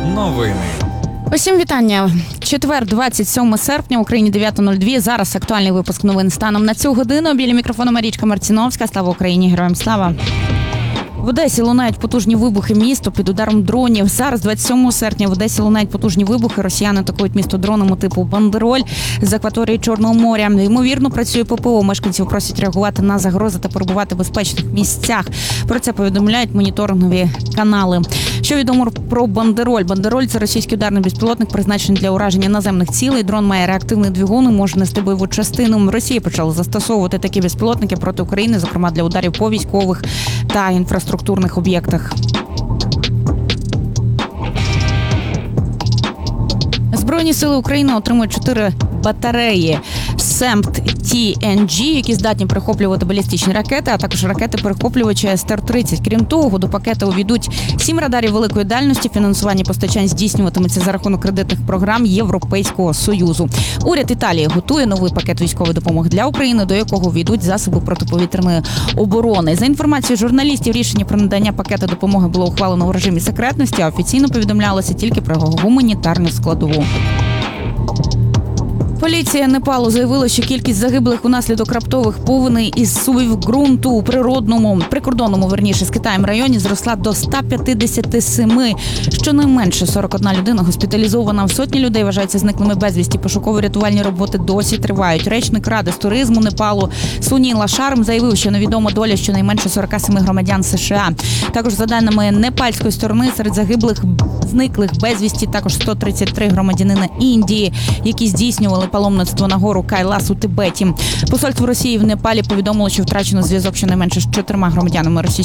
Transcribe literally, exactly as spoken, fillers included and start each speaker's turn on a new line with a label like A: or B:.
A: Новини.
B: Усім вітання. Четвер, двадцять сьоме серпня, в Україні дев'ята нуль два. Зараз актуальний випуск новин станом на цю годину. Біля мікрофону Марічка Марціновська. Слава Україні, героям слава. В Одесі лунають потужні вибухи, місто під ударом дронів. Зараз, двадцять сьомого серпня, в Одесі лунають потужні вибухи. Росіяни атакують місто дронами типу «Бандероль» з акваторії Чорного моря. Ймовірно, працює ППО. Мешканців просять реагувати на загрози та перебувати в безпечних місцях. Про це повідомляють моніторингові канали. Що відомо про «Бандероль»? «Бандероль» – це російський ударний безпілотник, призначений для ураження наземних цілей. Дрон має реактивний двигун і може нести бойову частину. Росія почала застосовувати такі безпілотники проти України, зокрема для ударів по військових та інфраструктурних об'єктах. Збройні сили України отримують чотири батареї «Семпт-Ті Ен Джі», які здатні перехоплювати балістичні ракети, а також ракети-перехоплювачі Ес Те Ер тридцять. Крім того, до пакету увійдуть сім радарів великої дальності. Фінансування постачань здійснюватиметься за рахунок кредитних програм Європейського Союзу. Уряд Італії готує новий пакет військової допомоги для України, до якого війдуть засоби протиповітряної оборони. За інформацією журналістів, рішення про надання пакету допомоги було ухвалено в режимі секретності, а офіційно повідомлялося тільки про гуманітарну складову. Поліція Непалу заявила, що кількість загиблих унаслідок раптових повеней із сувів ґрунту у природному, прикордонному, верніше, з Китаєм районі зросла до ста п'ятдесяти семи. Щонайменше сорок одна людина госпіталізована. Сотні людей вважаються зниклими безвісті. Пошуково-рятувальні роботи досі тривають. Речник Ради з туризму Непалу Суніла Шарм заявив, що невідома доля щонайменше сорок сім громадян США. Також, за даними непальської сторони, серед загиблих зниклих безвісті також сто тридцять три громадянина Індії, які здійснювали паломництво на гору Кайлас у Тибеті. Посольство Росії в Непалі повідомило, що втрачено зв'язок щонайменше з чотирма громадянами Російської